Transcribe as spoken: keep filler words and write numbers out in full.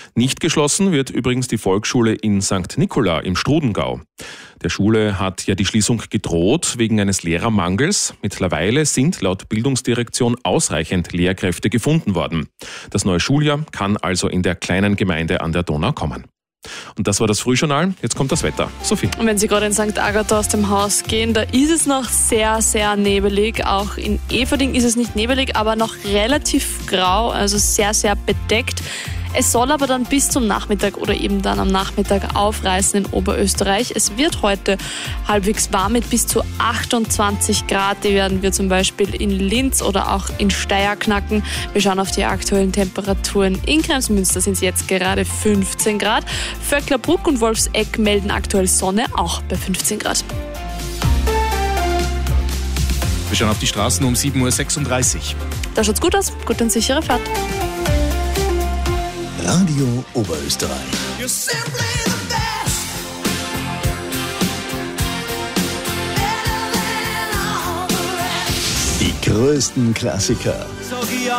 Nicht geschlossen wird übrigens die Volksschule in Sankt Nikola im Strudengau. Der Schule hat ja die Schließung gedroht wegen eines Lehrermangels. Mittlerweile sind laut Bildungsdirektion ausreichend Lehrkräfte gefunden worden. Das neue Schuljahr kann also in der kleinen Gemeinde an der Donau kommen. Und das war das Frühjournal. Jetzt kommt das Wetter. Sophie. Und wenn Sie gerade in Sankt Agatha aus dem Haus gehen, da ist es noch sehr, sehr nebelig. Auch in Everding ist es nicht nebelig, aber noch relativ grau, also sehr, sehr bedeckt. Es soll aber dann bis zum Nachmittag oder eben dann am Nachmittag aufreißen in Oberösterreich. Es wird heute halbwegs warm mit bis zu achtundzwanzig Grad. Die werden wir zum Beispiel in Linz oder auch in Steyr knacken. Wir schauen auf die aktuellen Temperaturen. In Kremsmünster sind es jetzt gerade fünfzehn Grad. Vöcklerbruck und Wolfsegg melden aktuell Sonne, auch bei fünfzehn Grad. Wir schauen auf die Straßen um sieben Uhr sechsunddreißig. Da schaut's gut aus. Gut und sichere Fahrt. Radio Oberösterreich. Die größten Klassiker